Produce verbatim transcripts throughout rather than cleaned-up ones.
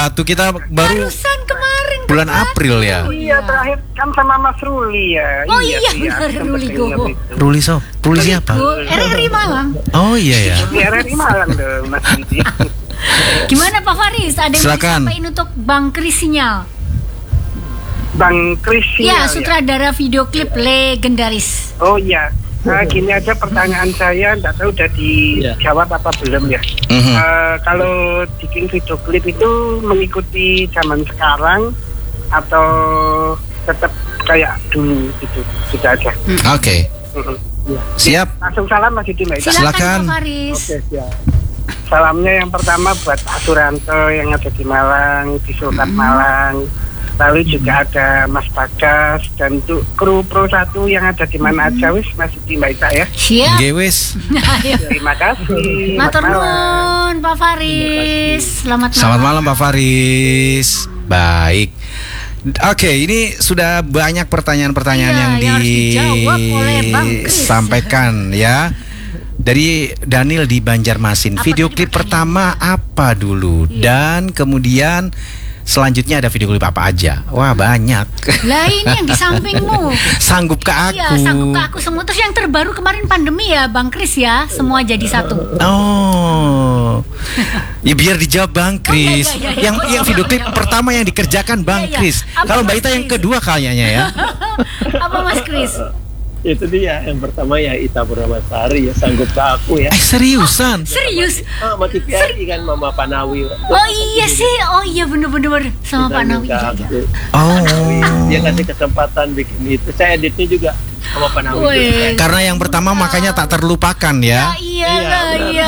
Waktu kita baru barusan kemarin bulan kan? April ya. Iya, terakhir kan sama Mas Ruli ya. Oh iya, benar, sempat Ruli ingat Gowo. itu. Ruli so, Ruli siapa? R R I Malang. Oh iya ya. Di R R I Malang dong, Mas Ruli. Gimana Pak Faris? Ada yang mau Silakan. disampaikan untuk Bang Kris Sinyal? Bang Kris Ya, ya. sutradara video klip legendaris. Oh iya. Nah, gini aja pertanyaan saya, nggak tahu udah dijawab apa belum ya. Mhm. Eh, kalau bikin video klip itu mengikuti zaman sekarang atau tetap kayak dulu gitu, sudah aja. Oke. Mhm. Siap. Langsung salam Mas Yudi, Mbak Ita. Silakan Silakan. Pak Faris. Oke, siap. Salamnya yang pertama buat Pak Suranto yang ada di Malang, di Sultan Malang. Lalu juga ada Mas Bagas dan untuk kru Pro satu yang ada di mana aja wis Mas Yudi, Mbak Ita ya. Siap. Gewes. Ayo. Terima kasih. Matur Selamat malam. nuwun Pak Faris. Selamat malam. Selamat malam Pak Faris. Baik. Oke, ini sudah banyak pertanyaan-pertanyaan Iya, yang yang harus dijawab oleh Bang Kris. disampaikan ya. Dari Daniel di Banjarmasin. Apa Video tadi klip pertanyaan? pertama apa dulu? Iya. Dan kemudian selanjutnya ada video klip apa aja? Wah, banyak. Lah ini yang di sampingmu. Sanggup ke aku. Iya, sanggup ke aku semua. Terus yang terbaru kemarin pandemi ya, Bang Kris ya, semua jadi satu. Oh, ya biar dijawab Bang Kris. Oh, iya, iya, iya. Yang yang video klip pertama yang dikerjakan Bang Iya, iya. Kris. Apa, Kalau Mbak Mas Ita yang Kris? kedua kayaknya ya. Apa Mas Kris? Itu dia yang pertama ya Ita Purnamasari ya, sanggup ke aku ya. Eh seriusan? Serius? Ah, sama T V R I kan Mama Panawi. Oh iya sih, oh iya bener-bener sama Pak Nawi. Iya, iya. Oh. Dia kasih kesempatan bikin itu. Saya editnya juga sama Panawi. Wih. Karena yang pertama makanya tak terlupakan ya. Ya iya lah, iya.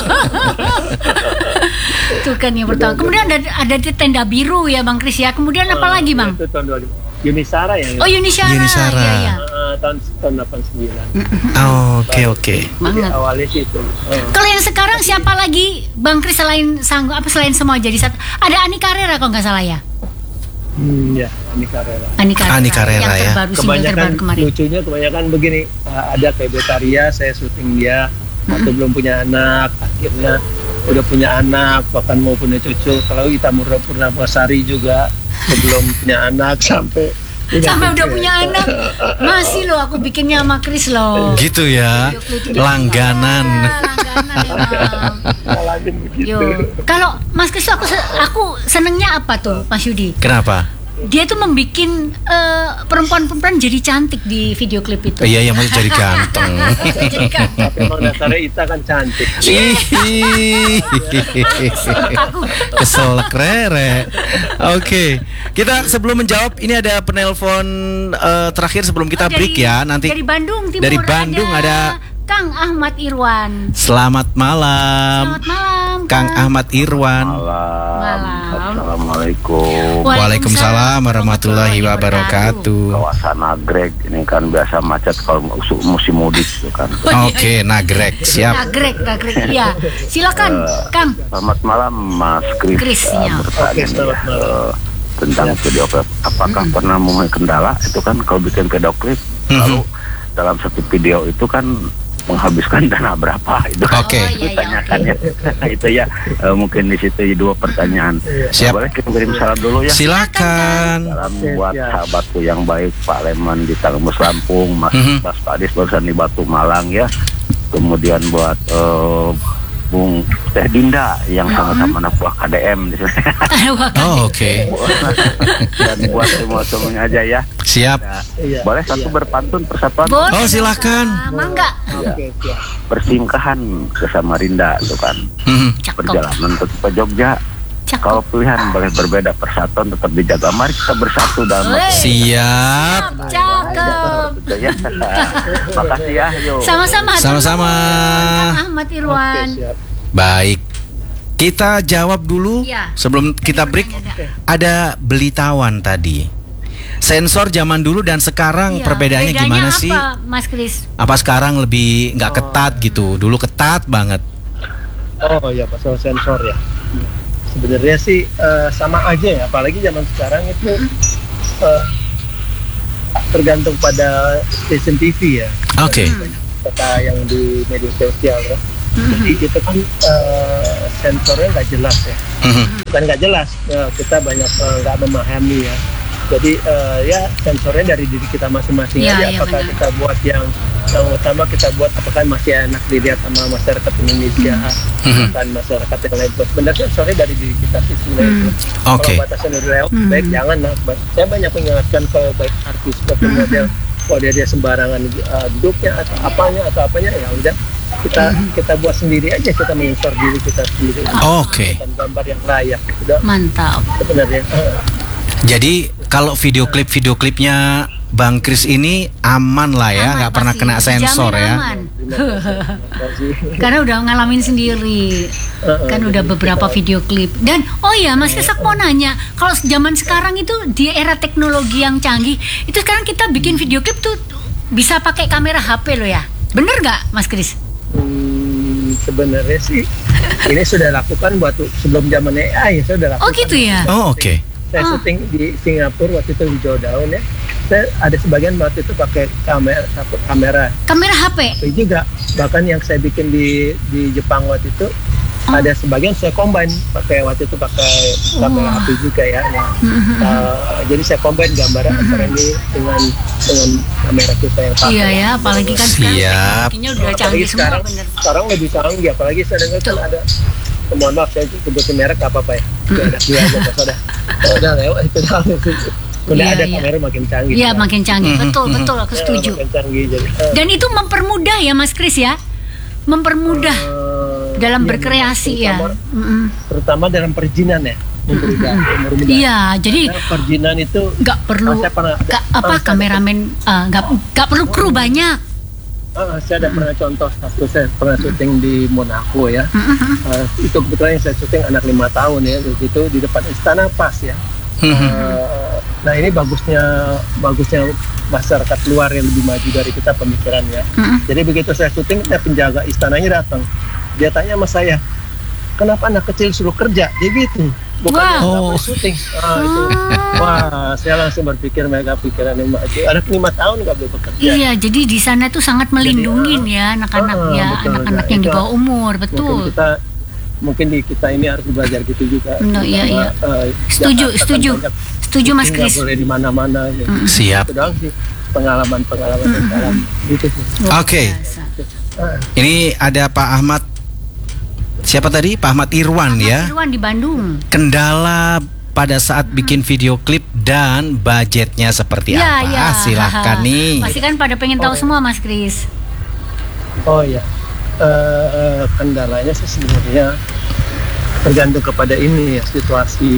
Itu kan yang pertama. Kemudian ada ada di tenda biru ya Bang Kris ya. Kemudian apa lagi Bang? Itu tahun dua ribu. Yunisara ya. Oh Yunisara. Yunisara. Iya, iya. Ah, tahun tahun delapan puluh sembilan. Oke oke. Jadi Banget. awalnya sih itu. Oh. Kalau yang sekarang siapa lagi Bang Kris selain sanggup apa selain semua jadi satu? Ada Ani Carrera kalau nggak salah ya. Hmm, ya, ini Karela. Ani Carrera. Ani Carrera, yang ya. terbaru, single Kebanyakan terbaru kemarin. lucunya kebanyakan begini, uh, ada kayak Betaria, saya syuting dia waktu belum punya anak, akhirnya udah punya anak, bahkan mau punya cucu. Kalau Ita Purnamasari juga sebelum punya anak sampai Sampai udah punya anak. Masih loh aku bikinnya sama Kris loh. Gitu ya. Langganan. Ya, langganan emang. ngalamin begitu. Yo, kalau Mas Kris tuh aku se- aku senengnya apa tuh Mas Yudi? Kenapa? Dia tuh membikin eh, perempuan-perempuan jadi cantik di video klip itu. Iya yang mau jadi ganteng. Jadi cantik. Tapi emang dasarnya Ita kan cantik. Ih. Kesel krere. Oke, kita sebelum menjawab ini ada penelpon eh, terakhir sebelum kita Oh, break dari- ya. Nanti dari Bandung Timur dari Bandung ada Kang Ahmad Irwan. Selamat malam, Selamat malam Kang Ahmad Irwan. Malam. Malam. Assalamualaikum. Waalaikumsalam warahmatullahi wabarakatuh. Kawasan Nagreg ini kan biasa macet kalau musim musim mudik itu kan. Oke, nagrek siap. Nagrek, nagrek. Iya. Silakan, Eh, Kang. Selamat malam Mas Kris. Kris, Eh, ya. bertanya Oke, nih selamat ya, malam. eh, tentang video klip. Apakah pernah mengalami kendala? Itu kan kalau bikin video klip, lalu dalam satu video itu kan menghabiskan dana berapa itu kan Oke. Oh, iya, iya, ditanyakan ya. Itu ya eh, mungkin di situ dua pertanyaan. Siap. Boleh kita kirim salam dulu ya. Silakan. Salam Oke, buat siap. sahabatku yang baik, Pak Leman di Tangmus Lampung, Mas Mhm. Mas Padis barusan di Batu Malang ya. Kemudian buat eh, Bung Teh Dinda yang sama-sama anak buah K D M di sini. Oh, oke. Dan buat semua semuanya aja ya. Siap. Iya. Boleh satu berpantun persatuan Boleh. Oh, silakan. Mangga. ya. Oke, siap. Persingkahan ke Samarinda itu kan. Mhm. Cakep. Perjalanan ke ke Jogja. Cakep. Kalau pilihan boleh berbeda, persatuan tetap dijaga. Mari kita bersatu dalam Weh. Siap. Cakep. Gitu ya. Makasih ya, yuk. Sama-sama. Sama-sama. Kang Ahmad Irwan. Oke, siap. Baik. Kita jawab dulu Iya. sebelum kita break. Ada Belitawan tadi. Sensor zaman dulu dan sekarang Iya, perbedaannya bedanya gimana apa, sih? Mas Kris? Apa sekarang lebih nggak ketat gitu? Dulu ketat banget. Oh ya, pasal sensor ya. Sebenarnya sih eh, sama aja ya, apalagi zaman sekarang itu eh, tergantung pada stasiun T V ya. Oke. Kata yang di media sosial ya. Jadi itu kan uh, sensornya nggak jelas ya. Mhm. Bukan nggak jelas, uh, kita banyak uh, nggak memahami ya. Jadi uh, ya sensornya dari diri kita masing-masing Iya, aja. iya, Apakah benar. kita buat yang yang utama kita buat apakah masih enak dilihat sama masyarakat Indonesia, Mhm. bukan masyarakat yang lain. Sebenarnya sensornya dari diri kita sih sebenarnya Hmm. itu. Oke. Kalau batasan udah lewat, Hmm. baik jangan lah. Saya banyak mengingatkan kalau baik artis seperti Hmm. model, kalau dia dia sembarangan uh, duduknya atau apanya atau apanya ya udah kita kita buat sendiri aja, kita mensor diri kita sendiri. Oke. Dan gambar yang layak udah Mantap. sebenarnya. Uh, Jadi kalau video klip video klipnya Bang Kris ini aman lah ya, Aman nggak pernah pasti. kena sensor Jamin ya. aman. masih. Karena udah ngalamin sendiri. Uh-uh, Kan udah jadi beberapa kita- video klip. Dan oh ya, Mas Kris, aku mau nanya, kalau zaman sekarang itu di era teknologi yang canggih, itu sekarang kita bikin video klip tuh bisa pakai kamera H P loh ya. Bener nggak, Mas Kris? Hmm, sebenarnya sih ini sudah lakukan waktu sebelum zaman A I, saya sudah lakukan. Oh gitu ya. Oh oke. Saya Ah. syuting di Singapura waktu itu di Jodown ya. Saya ada sebagian waktu itu pakai kamera kamera Kamera H P. Tapi juga bahkan yang saya bikin di di Jepang waktu itu Oh. ada sebagian saya combine pakai waktu itu pakai kamera Wah. H P juga ya. ya. Mhm. Uh, jadi saya combine gambar antara ini dengan dengan kamera kita yang pakai. Iya ya, apalagi kan sekarang Siap. teknologinya udah Apalagi canggih semua, sekarang, bener. sekarang lebih canggih, apalagi saya dengar kan ada, mohon maaf saya sebutin merek apa apa ya, udah ada dua aja pas ada, udah lewat itu dah, udah Iya, ada iya. kamera makin canggih. Iya, sekarang. makin canggih. Mhm, Betul, mhm. betul, aku Ya, setuju. makin canggih jadi. eh, Dan itu mempermudah ya, Mas Kris ya. Mempermudah eh, dalam iya, berkreasi ya. terutama, Mm-mm. terutama dalam perizinan ya, mempermudah, mempermudah. Iya, jadi Karena perizinan itu nggak perlu Ah, saya pernah- nggak- ah, apa saya- kameramen ah, nggak nggak perlu kru banyak. ah, saya ada pernah contoh satu, saya pernah syuting di Monaco ya. Mm-mm. Uh, itu kebetulan yang saya syuting anak lima tahun ya, itu di depan istana pas ya. Uh, nah ini bagusnya bagusnya masyarakat luar yang lebih maju dari kita pemikirannya. Mm-mm. Jadi begitu saya syuting, ya penjaga istananya datang, dia tanya sama saya, kenapa anak kecil suruh kerja? Dia gitu, bukan Wow. nggak boleh syuting. Ah, itu. Wah, saya langsung berpikir mereka pikiran yang maju. Anak lima tahun nggak boleh bekerja. Iya, jadi di sana tuh sangat melindungi ya anak-anak ah, ya, betul, anak-anak nah, yang di itu bawah umur, Mungkin betul. kita mungkin di kita ini harus belajar gitu juga. No, iya, Sama, iya. eh, Setuju, Jakarta kan setuju. banyak Setuju Mas syuting nggak Kris. boleh di mana-mana. Gitu. Siap. Itu doang sih pengalaman-pengalaman dalam gitu sih. Luar Oke. biasa. Ah, Ini ada Pak Ahmad. Siapa tadi? Pak Ahmad Irwan Mas ya. Irwan di Bandung. Kendala pada saat bikin video klip dan budgetnya seperti Iya, apa? iya. Silahkan nih. Pasti kan pada pengen tahu semua Mas Kris. Oh ya, Eh, eh, kendalanya sih sebenarnya tergantung kepada ini ya, situasi,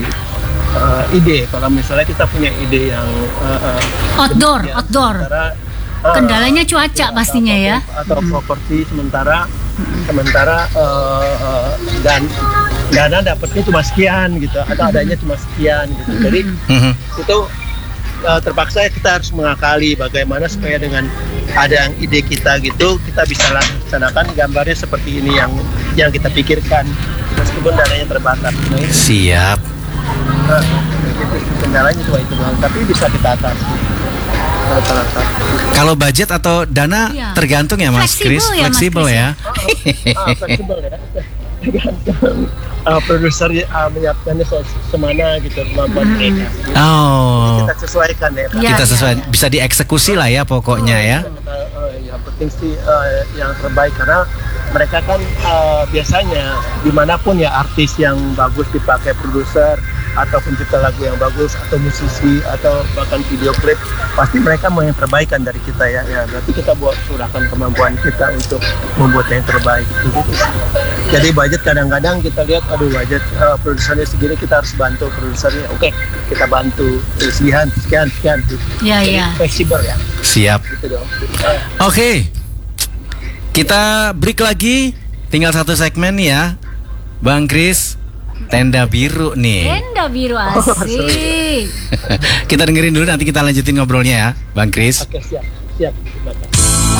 eh, ide. Kalau misalnya kita punya ide yang eh, eh, Outdoor, demikian, outdoor. sementara, eh, Kendalanya cuaca atau pastinya ya. apapun, atau properti sementara sementara eh, eh, dan dana dapatnya cuma sekian gitu, atau adanya cuma sekian gitu. Jadi Mhm. itu eh, terpaksa kita harus mengakali bagaimana supaya dengan ada yang ide kita gitu, kita bisa laksanakan gambarnya seperti ini yang yang kita pikirkan meskipun dananya terbatas. Nah, itu, Siap. eh, itu kendalanya cuma itu doang, tapi bisa kita atasi rata-rata. Kalau budget atau dana Iya. tergantung ya Mas Fleksibel Kris, ya, Mas fleksibel Kris, ya. Ah, fleksibel ya. Tergantung uh, produser uh, menyiapkannya se- semana gitu kemampuan mereka. Oh. Kita sesuaikan ya. Pak. Iya, Kita iya, sesuai iya. bisa dieksekusi lah ya pokoknya ya. Uh, uh, yang penting sih uh, yang terbaik karena mereka kan uh, biasanya dimanapun ya artis yang bagus dipakai produser atau pencipta lagu yang bagus atau musisi atau bahkan video klip pasti mereka mau yang terbaik kan dari kita ya. Ya berarti kita buat curahkan kemampuan kita untuk membuat yang terbaik. Gitu. Jadi budget kadang-kadang kita lihat aduh budget uh, produsernya segini kita harus bantu produsernya. Oke, kita bantu eh, sekian sekian sekian. Iya, Jadi iya. fleksibel ya. Siap. Gitu dong. Uh, Oke. Kita break lagi. Tinggal satu segmen ya. Bang Kris, tenda biru nih. Tenda biru asik. Kita dengerin dulu nanti kita lanjutin ngobrolnya ya, Bang Kris. Oke siap siap. Terima kasih.